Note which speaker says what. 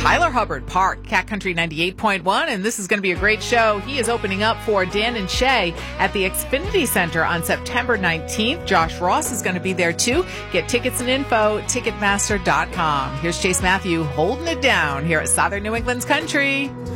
Speaker 1: Tyler Hubbard, Park, Cat Country 98.1, and this is going to be a great show. He is opening up for Dan and Shay at the Xfinity Center on September 19th. Josh Ross is going to be there too. Get tickets and info, Ticketmaster.com. Here's Chase Matthew holding it down here at Southern New England's Country.